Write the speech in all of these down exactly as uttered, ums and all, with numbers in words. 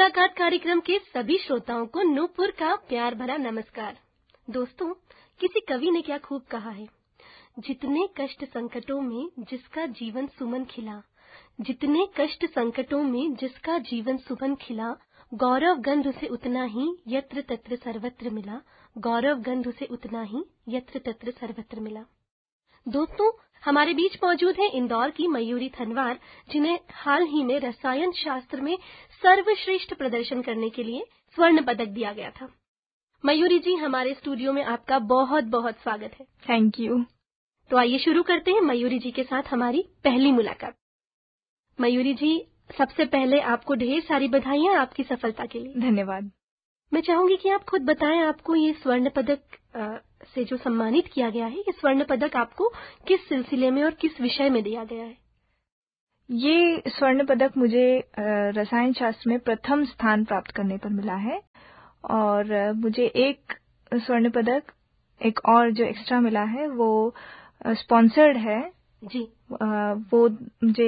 मुलाकात कार्यक्रम के सभी श्रोताओं को नूपुर का प्यार भरा नमस्कार। दोस्तों, किसी कवि ने क्या खूब कहा है, जितने कष्ट संकटों में जिसका जीवन सुमन खिला, जितने कष्ट संकटों में जिसका जीवन सुमन खिला, गौरव गंध उसे उतना ही यत्र तत्र सर्वत्र मिला, गौरव गंध उसे उतना ही यत्र तत्र सर्वत्र मिला। दोस्तों, हमारे बीच मौजूद है इंदौर की मयूरी थनवार, जिन्हें हाल ही में रसायन शास्त्र में सर्वश्रेष्ठ प्रदर्शन करने के लिए स्वर्ण पदक दिया गया था। मयूरी जी, हमारे स्टूडियो में आपका बहुत बहुत स्वागत है। Thank you. तो आइए शुरू करते हैं मयूरी जी के साथ हमारी पहली मुलाकात। मयूरी जी, सबसे पहले आपको ढेर सारी बधाइयां आपकी सफलता के लिए। धन्यवाद। मैं चाहूंगी कि आप खुद बताएं, आपको ये स्वर्ण पदक आ, से जो सम्मानित किया गया है, ये स्वर्ण पदक आपको किस सिलसिले में और किस विषय में दिया गया है? ये स्वर्ण पदक मुझे रसायन शास्त्र में प्रथम स्थान प्राप्त करने पर मिला है और मुझे एक स्वर्ण पदक एक और जो एक्स्ट्रा मिला है वो स्पॉन्सर्ड है जी। आ, वो मुझे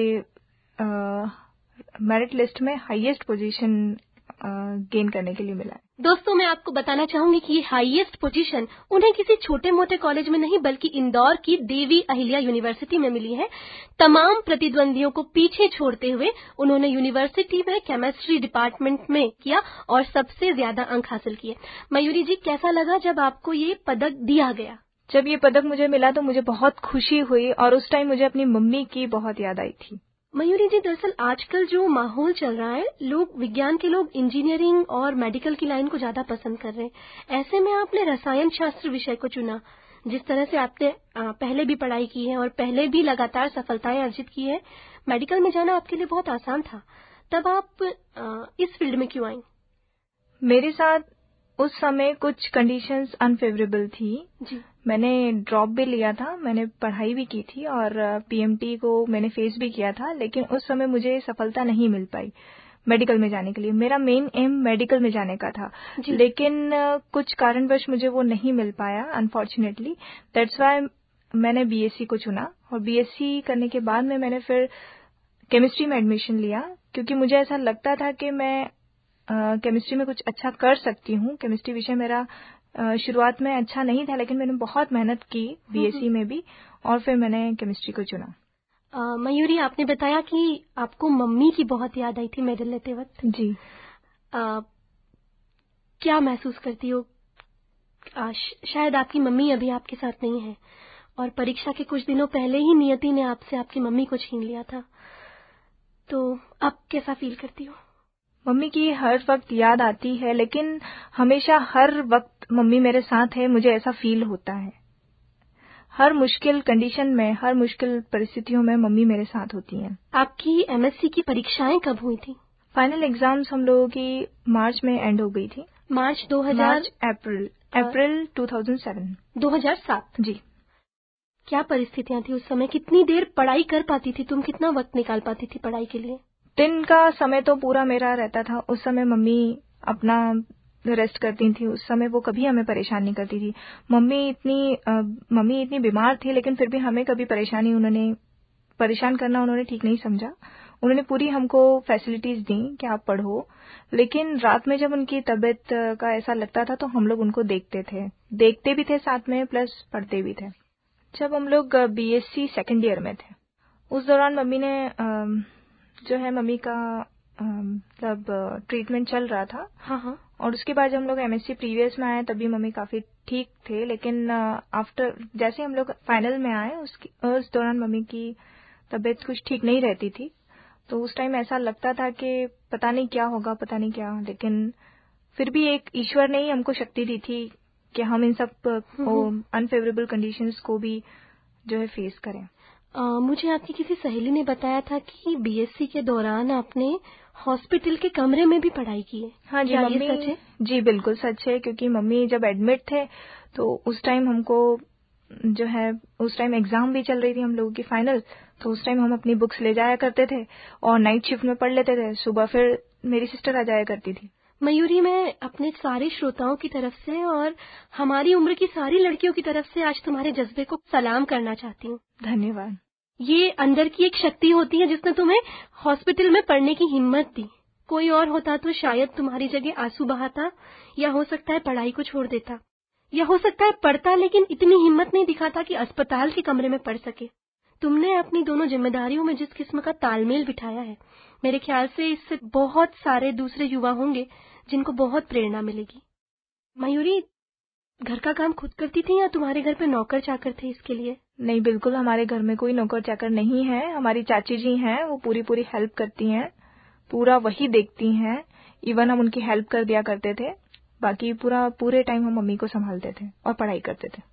मेरिट लिस्ट में हाईएस्ट पोजीशन गेन करने के लिए मिला है। दोस्तों, मैं आपको बताना चाहूंगी कि ये हाईएस्ट पोजीशन उन्हें किसी छोटे मोटे कॉलेज में नहीं बल्कि इंदौर की देवी अहिल्या यूनिवर्सिटी में मिली है। तमाम प्रतिद्वंदियों को पीछे छोड़ते हुए उन्होंने यूनिवर्सिटी में केमिस्ट्री डिपार्टमेंट में किया और सबसे ज्यादा अंक हासिल किए। मयूरी जी, कैसा लगा जब आपको ये पदक दिया गया? जब ये पदक मुझे मिला तो मुझे बहुत खुशी हुई और उस टाइम मुझे अपनी मम्मी की बहुत याद आई थी। मयूरी जी, दरअसल आजकल जो माहौल चल रहा है, लोग विज्ञान के लोग इंजीनियरिंग और मेडिकल की लाइन को ज्यादा पसंद कर रहे हैं। ऐसे में आपने रसायन शास्त्र विषय को चुना। जिस तरह से आपने पहले भी पढ़ाई की है और पहले भी लगातार सफलताएं अर्जित की है, मेडिकल में जाना आपके लिए बहुत आसान था। तब आप इस फील्ड में क्यों आई? मेरे साथ उस समय कुछ कंडीशंस अनफेवरेबल थी जी। मैंने ड्रॉप भी लिया था, मैंने पढ़ाई भी की थी और पीएमटी को मैंने फेस भी किया था, लेकिन उस समय मुझे सफलता नहीं मिल पाई मेडिकल में जाने के लिए। मेरा मेन एम मेडिकल में जाने का था, लेकिन कुछ कारणवश मुझे वो नहीं मिल पाया अनफॉर्चुनेटली। दैट्स व्हाई मैंने बीएससी को चुना और बीएससी करने के बाद में मैंने फिर केमिस्ट्री में एडमिशन लिया, क्योंकि मुझे ऐसा लगता था कि मैं केमिस्ट्री में कुछ अच्छा कर सकती हूँ। केमिस्ट्री विषय मेरा शुरुआत में अच्छा नहीं था, लेकिन मैंने बहुत मेहनत की बीएससी में भी और फिर मैंने केमिस्ट्री को चुना। आ, मयूरी, आपने बताया कि आपको मम्मी की बहुत याद आई थी मेडल लेते वक्त। जी। आ, क्या महसूस करती हो? आ, शायद आपकी मम्मी अभी आपके साथ नहीं है और परीक्षा के कुछ दिनों पहले ही नियति ने आपसे आपकी मम्मी को छीन लिया था, तो अब कैसा फील करती हो? मम्मी की हर वक्त याद आती है, लेकिन हमेशा हर वक्त मम्मी मेरे साथ है, मुझे ऐसा फील होता है। हर मुश्किल कंडीशन में, हर मुश्किल परिस्थितियों में मम्मी मेरे साथ होती हैं। आपकी एमएससी की परीक्षाएं कब हुई थी? फाइनल एग्जाम्स हम लोगों की मार्च में एंड हो गई थी। मार्च दो हजार मार्च अप्रैल अप्रैल दो हज़ार सात दो हज़ार सात। जी। क्या परिस्थितियां थी उस समय? कितनी देर पढ़ाई कर पाती थी तुम? कितना वक्त निकाल पाती थी पढ़ाई के लिए? दिन का समय तो पूरा मेरा रहता था। उस समय मम्मी अपना रेस्ट करती थी, उस समय वो कभी हमें परेशान नहीं करती थी। मम्मी इतनी आ, मम्मी इतनी बीमार थी, लेकिन फिर भी हमें कभी परेशानी उन्होंने परेशान करना उन्होंने ठीक नहीं समझा। उन्होंने पूरी हमको फैसिलिटीज दी कि आप पढ़ो, लेकिन रात में जब उनकी तबीयत का ऐसा लगता था तो हम लोग उनको देखते थे, देखते भी थे साथ में, प्लस पढ़ते भी थे। जब हम लोग बीएससी सेकेंड ईयर में थे, उस दौरान मम्मी ने आ, जो है मम्मी का मतलब ट्रीटमेंट चल रहा था। हाँ हाँ। और उसके बाद जब हम लोग एमएससी प्रीवियस में आए तभी मम्मी काफी ठीक थे, लेकिन आफ्टर जैसे हम लोग फाइनल में आए उसकी उस दौरान मम्मी की तबीयत कुछ ठीक नहीं रहती थी। तो उस टाइम ऐसा लगता था कि पता नहीं क्या होगा, पता नहीं क्या, लेकिन फिर भी एक ईश्वर ने ही हमको शक्ति दी थी कि हम इन सब अनफेवरेबल कंडीशंस को भी जो है फेस करें। आ, मुझे आपकी किसी सहेली ने बताया था कि बीएससी के दौरान आपने हॉस्पिटल के कमरे में भी पढ़ाई की है। हाँ जी, क्या मम्मी, ये सच है? जी बिल्कुल सच है, क्योंकि मम्मी जब एडमिट थे तो उस टाइम हमको जो है उस टाइम एग्जाम भी चल रही थी हम लोगों की फाइनल, तो उस टाइम हम अपनी बुक्स ले जाया करते थे और नाइट शिफ्ट में पढ़ लेते थे। सुबह फिर मेरी सिस्टर आ जाया करती थी। मयूरी, मैं अपने सारे श्रोताओं की तरफ से और हमारी उम्र की सारी लड़कियों की तरफ से आज तुम्हारे जज्बे को सलाम करना चाहती हूँ। धन्यवाद। ये अंदर की एक शक्ति होती है जिसने तुम्हें हॉस्पिटल में पढ़ने की हिम्मत दी। कोई और होता तो शायद तुम्हारी जगह आंसू बहाता, या हो सकता है पढ़ाई को छोड़ देता, या हो सकता है पढ़ता लेकिन इतनी हिम्मत नहीं दिखाता कि अस्पताल के कमरे में पढ़ सके। तुमने अपनी दोनों जिम्मेदारियों में जिस किस्म का तालमेल बिठाया है, मेरे ख्याल से इससे बहुत सारे दूसरे युवा होंगे जिनको बहुत प्रेरणा मिलेगी। मयूरी, घर का काम खुद करती थी या तुम्हारे घर पे नौकर चाकर थे इसके लिए? नहीं, बिल्कुल हमारे घर में कोई नौकर चाकर नहीं है। हमारी चाची जी हैं, वो पूरी पूरी हेल्प करती हैं, पूरा वही देखती हैं। इवन हम उनकी हेल्प कर दिया करते थे, बाकी पूरा पूरे टाइम हम मम्मी को संभालते थे और पढ़ाई करते थे।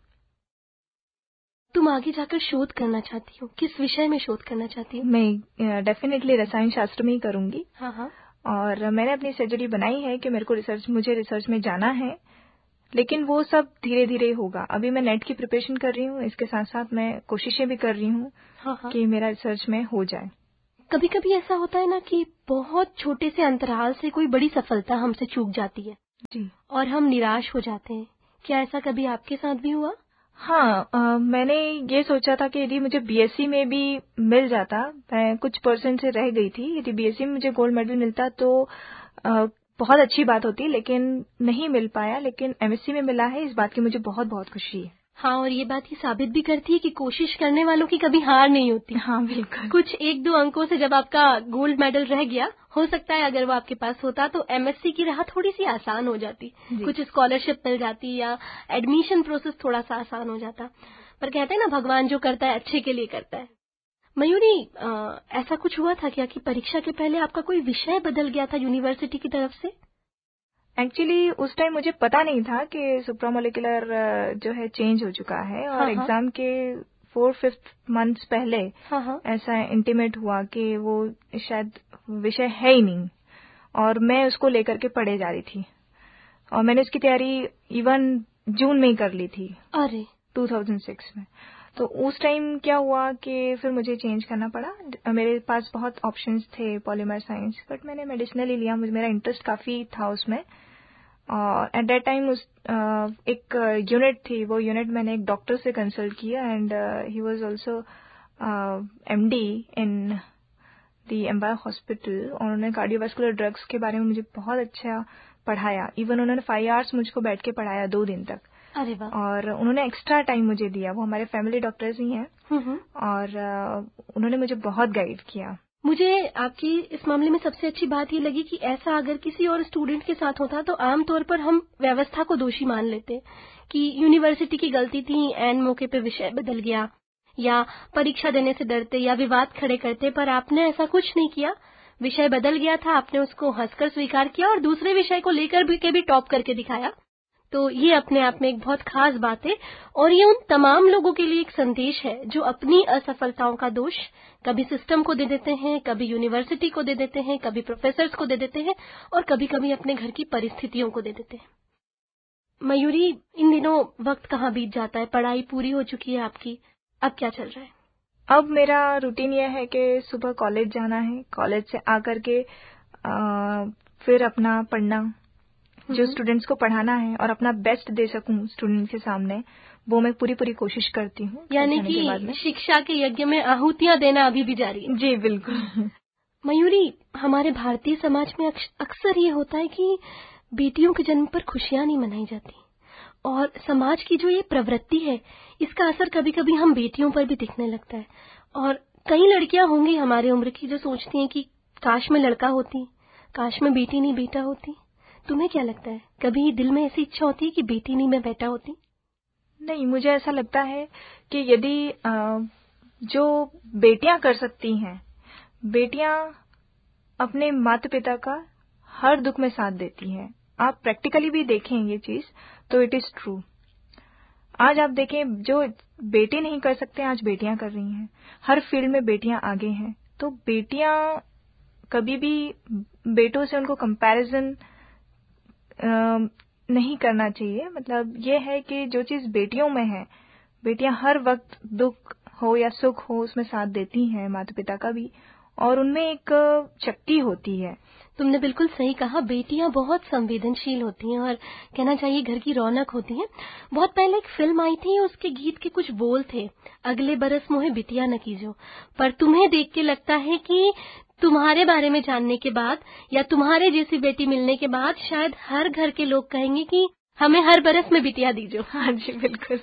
तुम आगे जाकर शोध करना चाहती हो? किस विषय में शोध करना चाहती हो? मैं डेफिनेटली रसायन शास्त्र में ही करूंगी। हाँ हाँ। और मैंने अपनी सर्जरी बनाई है कि मेरे को रिसर्च मुझे रिसर्च में जाना है, लेकिन वो सब धीरे धीरे होगा। अभी मैं नेट की प्रिपरेशन कर रही हूँ, इसके साथ साथ मैं कोशिशें भी कर रही हूँ हाँ हाँ। कि मेरा रिसर्च में हो जाए। कभी कभी ऐसा होता है ना कि बहुत छोटे से अंतराल से कोई बड़ी सफलता हमसे चूक जाती है जी, और हम निराश हो जाते हैं। क्या ऐसा कभी आपके साथ भी हुआ? हाँ, आ, मैंने ये सोचा था कि यदि मुझे बीएससी में भी मिल जाता, मैं कुछ परसेंट से रह गई थी, यदि बीएससी में मुझे गोल्ड मेडल मिलता तो आ, बहुत अच्छी बात होती, लेकिन नहीं मिल पाया। लेकिन एमएससी में मिला है, इस बात की मुझे बहुत बहुत खुशी है। हाँ, और ये बात ही साबित भी करती है कि कोशिश करने वालों की कभी हार नहीं होती। हाँ बिल्कुल। कुछ एक दो अंकों से जब आपका गोल्ड मेडल रह गया, हो सकता है अगर वो आपके पास होता तो एमएससी की राह थोड़ी सी आसान हो जाती, कुछ स्कॉलरशिप मिल जाती या एडमिशन प्रोसेस थोड़ा सा आसान हो जाता। पर कहते हैं ना, भगवान जो करता है अच्छे के लिए करता है। मयूरी, आ, ऐसा कुछ हुआ था क्या कि परीक्षा के पहले आपका कोई विषय बदल गया था यूनिवर्सिटी की तरफ से? एक्चुअली उस टाइम मुझे पता नहीं था कि सुप्रामोलिकुलर जो है चेंज हो चुका है, और एग्जाम के फोर फिफ्थ मंथ्स पहले हाँ हाँ। ऐसा इंटीमेट हुआ कि वो शायद विषय है ही नहीं, और मैं उसको लेकर के पढ़े जा रही थी, और मैंने उसकी तैयारी इवन जून में ही कर ली थी। अरे, दो हज़ार छह में। तो उस टाइम क्या हुआ कि फिर मुझे चेंज करना पड़ा। मेरे पास बहुत ऑप्शंस थे पॉलीमर साइंस, बट मैंने मेडिसिनल ही लिया, मुझे मेरा इंटरेस्ट काफी था उसमें। और एट दैट टाइम उस एक यूनिट थी, वो यूनिट मैंने एक डॉक्टर से कंसल्ट किया, and he was also MD in the empire hospital, और उन्होंने कार्डियोवास्कुलर ड्रग्स के बारे में मुझे बहुत अच्छा पढ़ाया। इवन उन्होंने फाइव आवर्स मुझको बैठ के पढ़ाया, दो दिन तक। अरे वाह। और उन्होंने एक्स्ट्रा टाइम मुझे दिया, वो हमारे फैमिली डॉक्टर्स ही हैं, और uh, उन्होंने मुझे बहुत गाइड किया। मुझे आपकी इस मामले में सबसे अच्छी बात ये लगी कि ऐसा अगर किसी और स्टूडेंट के साथ होता तो आमतौर पर हम व्यवस्था को दोषी मान लेते कि यूनिवर्सिटी की गलती थी, एन मौके पे विषय बदल गया, या परीक्षा देने से डरते या विवाद खड़े करते। पर आपने ऐसा कुछ नहीं किया, विषय बदल गया था, आपने उसको हंसकर स्वीकार किया और दूसरे विषय को लेकर भी के भी टॉप करके दिखाया। तो ये अपने आप में एक बहुत खास बात है, और ये उन तमाम लोगों के लिए एक संदेश है जो अपनी असफलताओं का दोष कभी सिस्टम को दे देते हैं, कभी यूनिवर्सिटी को दे देते हैं, कभी प्रोफेसर्स को दे देते हैं, और कभी कभी अपने घर की परिस्थितियों को दे देते हैं। मयूरी, इन दिनों वक्त कहाँ बीत जाता है, पढ़ाई पूरी हो चुकी है आपकी, अब क्या चल रहा है? अब मेरा रूटीन यह है कि सुबह कॉलेज जाना है, कॉलेज से आकर के आ, फिर अपना पढ़ना, जो स्टूडेंट्स को पढ़ाना है और अपना बेस्ट दे सकूं स्टूडेंट के सामने, वो मैं पूरी पूरी कोशिश करती हूँ। यानी कि शिक्षा के यज्ञ में आहुतियां देना अभी भी जारी है। जी बिल्कुल। मयूरी, हमारे भारतीय समाज में अक्सर ये होता है कि बेटियों के जन्म पर खुशियां नहीं मनाई जाती, और समाज की जो ये प्रवृत्ति है, इसका असर कभी कभी हम बेटियों पर भी दिखने लगता है। और कई लड़कियां होंगी हमारे उम्र की जो सोचती हैं कि काश मैं लड़का होती, काश मैं बेटी नहीं बेटा होती। तुम्हें क्या लगता है, कभी दिल में ऐसी इच्छा होती है कि बेटी नहीं मैं बेटा होती? नहीं, मुझे ऐसा लगता है कि यदि जो बेटियां कर सकती हैं, बेटियां अपने माता पिता का हर दुख में साथ देती हैं। आप प्रैक्टिकली भी देखें ये चीज तो इट इज ट्रू। आज आप देखें, जो बेटे नहीं कर सकते आज बेटियां कर रही हैं, हर फील्ड में बेटियां आगे हैं। तो बेटियां कभी भी बेटों से उनको कंपैरिजन नहीं करना चाहिए। मतलब ये है कि जो चीज बेटियों में है, बेटियां हर वक्त दुख हो या सुख हो उसमें साथ देती हैं माता पिता का भी, और उनमें एक शक्ति होती है। तुमने बिल्कुल सही कहा, बेटियां बहुत संवेदनशील होती हैं और कहना चाहिए घर की रौनक होती हैं। बहुत पहले एक फिल्म आई थी, उसके गीत के कुछ बोल थे, अगले बरस मोहे बिटिया न कीजो, पर तुम्हें देख के लगता है कि तुम्हारे बारे में जानने के बाद या तुम्हारे जैसी बेटी मिलने के बाद शायद हर घर के लोग कहेंगे कि हमें हर बरस में बिटिया दीजो। हाँ जी, बिल्कुल।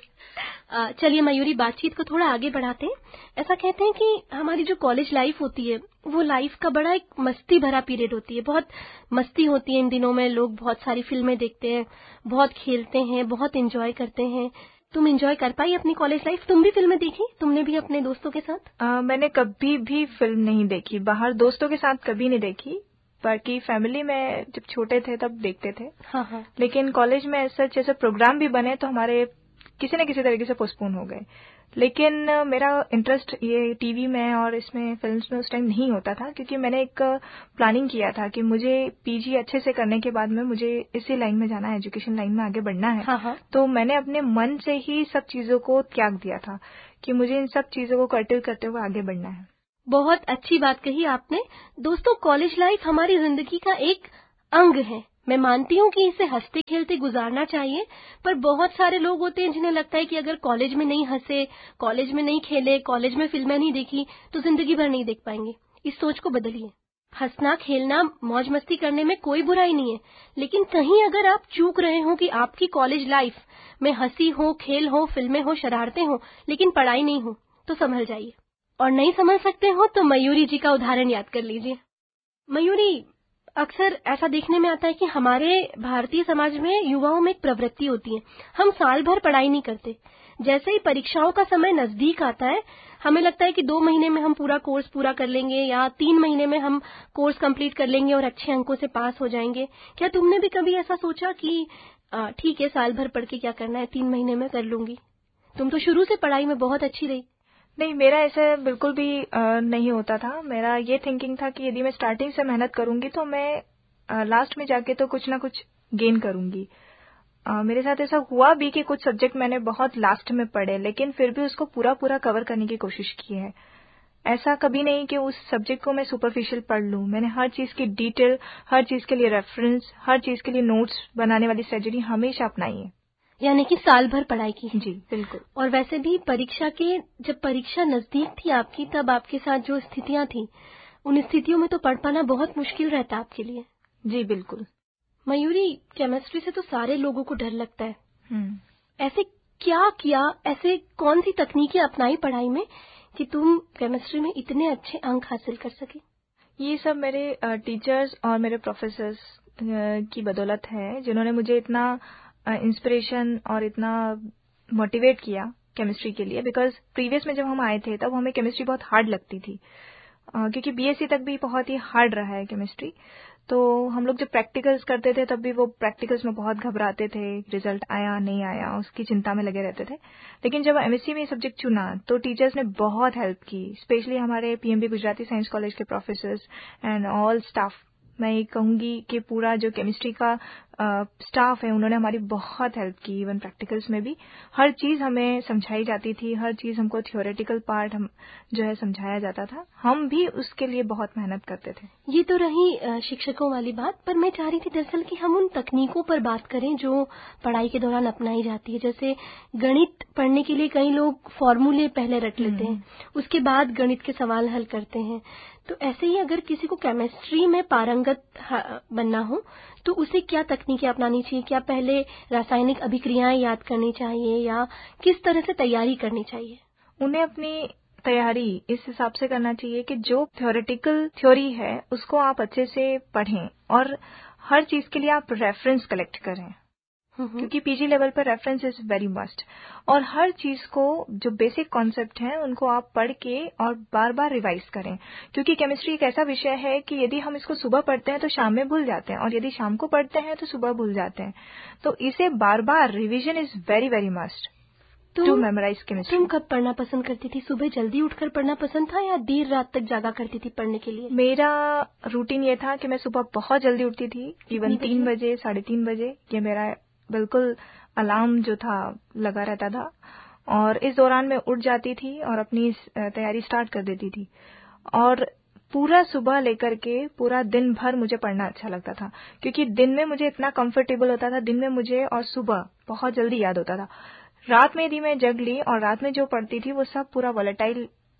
चलिए मयूरी, बातचीत को थोड़ा आगे बढ़ाते हैं। ऐसा कहते हैं कि हमारी जो कॉलेज लाइफ होती है वो लाइफ का बड़ा एक मस्ती भरा पीरियड होती है। बहुत मस्ती होती है इन दिनों में, लोग बहुत सारी फिल्में देखते हैं, बहुत खेलते हैं, बहुत एंजॉय करते हैं। तुम एंजॉय कर पाई अपनी कॉलेज लाइफ? तुम भी फिल्में देखी? तुमने भी अपने दोस्तों के साथ? आ, मैंने कभी भी फिल्म नहीं देखी, बाहर दोस्तों के साथ कभी नहीं देखी। बाकी फैमिली में जब छोटे थे तब देखते थे। हाँ हाँ। लेकिन कॉलेज में ऐसा जैसे प्रोग्राम भी बने तो हमारे किसी न किसी तरीके से पोस्टपोन हो गए। लेकिन मेरा इंटरेस्ट ये टीवी में और इसमें फिल्म्स में उस टाइम नहीं होता था, क्योंकि मैंने एक प्लानिंग किया था कि मुझे पीजी अच्छे से करने के बाद में मुझे इसी लाइन में जाना है, एजुकेशन लाइन में आगे बढ़ना है। हाँ हाँ। तो मैंने अपने मन से ही सब चीजों को त्याग दिया था कि मुझे इन सब चीजों को कर्टिल करते हुए आगे बढ़ना है। बहुत अच्छी बात कही आपने। दोस्तों, कॉलेज लाइफ हमारी जिंदगी का एक अंग है। मैं मानती हूँ कि इसे हंसते खेलते गुजारना चाहिए, पर बहुत सारे लोग होते हैं जिन्हें लगता है कि अगर कॉलेज में नहीं हंसे, कॉलेज में नहीं खेले, कॉलेज में फिल्में नहीं देखी तो जिंदगी भर नहीं देख पाएंगे। इस सोच को बदलिए। हंसना खेलना मौज मस्ती करने में कोई बुराई नहीं है, लेकिन कहीं अगर आप चूक रहे हो कि आपकी कॉलेज लाइफ में हंसी हो, खेल हो, फिल्में हो, शरारतें हो, लेकिन पढ़ाई नहीं हो, तो संभल जाइए। और नहीं समझ सकते हो तो मयूरी जी का उदाहरण याद कर लीजिए। मयूरी, अक्सर ऐसा देखने में आता है कि हमारे भारतीय समाज में युवाओं में एक प्रवृत्ति होती है, हम साल भर पढ़ाई नहीं करते। जैसे ही परीक्षाओं का समय नजदीक आता है, हमें लगता है कि दो महीने में हम पूरा कोर्स पूरा कर लेंगे या तीन महीने में हम कोर्स कंप्लीट कर लेंगे और अच्छे अंकों से पास हो जाएंगे। क्या तुमने भी कभी ऐसा सोचा कि ठीक है, साल भर पढ़ के क्या करना है, तीन महीने में कर लूंगी? तुम तो शुरू से पढ़ाई में बहुत अच्छी रही। नहीं, मेरा ऐसा बिल्कुल भी आ, नहीं होता था। मेरा ये थिंकिंग था कि यदि मैं स्टार्टिंग से मेहनत करूंगी तो मैं आ, लास्ट में जाके तो कुछ ना कुछ गेन करूंगी। आ, मेरे साथ ऐसा हुआ भी कि कुछ सब्जेक्ट मैंने बहुत लास्ट में पढ़े, लेकिन फिर भी उसको पूरा पूरा कवर करने की कोशिश की है। ऐसा कभी नहीं कि उस सब्जेक्ट को मैं सुपरफिशियल पढ़ लूं। मैंने हर चीज की डिटेल, हर चीज के लिए रेफरेंस, हर चीज के लिए नोट्स बनाने वाली स्ट्रेटजी हमेशा अपनाई है। यानी कि साल भर पढ़ाई की। जी बिल्कुल। और वैसे भी परीक्षा के जब परीक्षा नजदीक थी आपकी, तब आपके साथ जो स्थितियां थी, उन स्थितियों में तो पढ़ पाना बहुत मुश्किल रहता आपके लिए। जी बिल्कुल। मयूरी, केमिस्ट्री से तो सारे लोगों को डर लगता है। हम्म। ऐसे क्या किया, ऐसे कौन सी तकनीकें अपनाई पढ़ाई में कि तुम केमिस्ट्री में इतने अच्छे अंक हासिल कर सके? ये सब मेरे टीचर्स और मेरे प्रोफेसर्स की बदौलत है, जिन्होंने मुझे इतना इंस्पिरेशन और इतना मोटिवेट किया केमिस्ट्री के लिए। बिकॉज प्रीवियस में जब हम आए थे तब हमें केमिस्ट्री बहुत हार्ड लगती थी, uh, क्योंकि बीएससी तक भी बहुत ही हार्ड रहा है केमिस्ट्री। तो हम लोग जब प्रैक्टिकल्स करते थे तब भी वो प्रैक्टिकल्स में बहुत घबराते थे, रिजल्ट आया नहीं आया उसकी चिंता में लगे रहते थे। लेकिन जब एमएससी में ये सब्जेक्ट चुना तो टीचर्स ने बहुत हेल्प की, स्पेशली हमारे पीएमबी गुजराती साइंस कॉलेज के प्रोफेसर्स एंड ऑल स्टाफ। मैं ये कहूंगी कि पूरा जो केमिस्ट्री का स्टाफ है उन्होंने हमारी बहुत हेल्प की। इवन प्रैक्टिकल्स में भी हर चीज हमें समझाई जाती थी, हर चीज हमको थियोरेटिकल पार्ट हम जो है समझाया जाता था। हम भी उसके लिए बहुत मेहनत करते थे। ये तो रही शिक्षकों वाली बात, पर मैं चाह रही थी दरअसल कि हम उन तकनीकों पर बात करें जो पढ़ाई के दौरान अपनाई जाती है। जैसे गणित पढ़ने के लिए कई लोग फॉर्मूले पहले रट लेते हैं, उसके बाद गणित के सवाल हल करते हैं। तो ऐसे ही अगर किसी को केमिस्ट्री में पारंगत बनना हो तो उसे क्या तकनीकें अपनानी चाहिए? क्या पहले रासायनिक अभिक्रियाएं याद करनी चाहिए या किस तरह से तैयारी करनी चाहिए? उन्हें अपनी तैयारी इस हिसाब से करना चाहिए कि जो थ्योरेटिकल थ्योरी है उसको आप अच्छे से पढ़ें और हर चीज के लिए आप रेफरेंस कलेक्ट करें, क्योंकि पीजी लेवल पर रेफरेंस इज वेरी मस्ट। और हर चीज को जो बेसिक कॉन्सेप्ट हैं उनको आप पढ़ के और बार बार रिवाइज करें, क्योंकि केमिस्ट्री एक ऐसा विषय है कि यदि हम इसको सुबह पढ़ते हैं तो शाम में भूल जाते हैं और यदि शाम को पढ़ते हैं तो सुबह भूल जाते हैं। तो इसे बार बार revision is very very must to memorise chemistry. तुम कब पढ़ना पसंद करती थी? सुबह जल्दी उठकर पढ़ना पसंद था या देर रात तक जागा करती थी पढ़ने के लिए? मेरा रूटीन ये था कि मैं सुबह बहुत जल्दी उठती थी, इवन तीन बजे साढ़े तीन बजे। ये मेरा बिल्कुल अलार्म जो था लगा रहता था और इस दौरान मैं उठ जाती थी और अपनी तैयारी स्टार्ट कर देती थी। और पूरा सुबह लेकर के पूरा दिन भर मुझे पढ़ना अच्छा लगता था, क्योंकि दिन में मुझे इतना कंफर्टेबल होता था, दिन में मुझे और सुबह बहुत जल्दी याद होता था। रात में यदि मैं जग ली और रात में जो पढ़ती थी वो सब पूरा वॉलेटाइल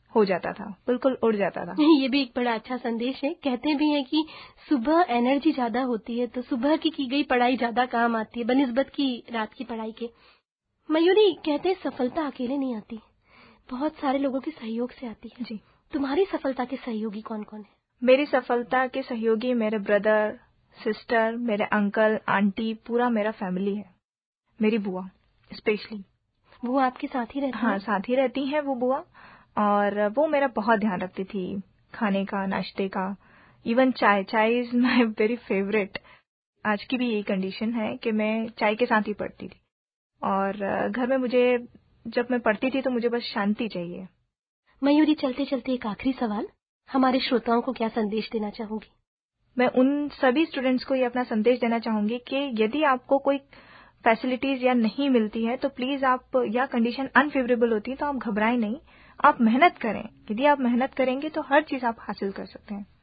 हो जाता था, बिल्कुल उड़ जाता था। ये भी एक बड़ा अच्छा संदेश है। कहते भी हैं कि सुबह एनर्जी ज्यादा होती है तो सुबह की की गई पढ़ाई ज्यादा काम आती है बनिस्बत की रात की पढ़ाई के। मयूरी, कहते हैं सफलता अकेले नहीं आती, बहुत सारे लोगों के सहयोग से आती है। जी। तुम्हारी सफलता के सहयोगी कौन कौन है? मेरी सफलता के सहयोगी मेरे ब्रदर, सिस्टर, मेरे अंकल, आंटी, पूरा मेरा फैमिली है। मेरी बुआ स्पेशली। वो आपके साथ ही रहती है? हाँ, साथ ही रहती हैं वो बुआ, और वो मेरा बहुत ध्यान रखती थी, खाने का, नाश्ते का, इवन चाय। चाय इज माय वेरी फेवरेट। आज की भी यही कंडीशन है कि मैं चाय के साथ ही पढ़ती थी, और घर में मुझे जब मैं पढ़ती थी तो मुझे बस शांति चाहिए। मयूरी, चलते चलते एक आखिरी सवाल, हमारे श्रोताओं को क्या संदेश देना चाहूंगी? मैं उन सभी स्टूडेंट्स को ये अपना संदेश देना चाहूंगी कि यदि आपको कोई फैसिलिटीज या नहीं मिलती है तो प्लीज आप, या कंडीशन अनफेवरेबल होती है तो आप घबराएं नहीं, आप मेहनत करें। यदि आप मेहनत करेंगे तो हर चीज आप हासिल कर सकते हैं।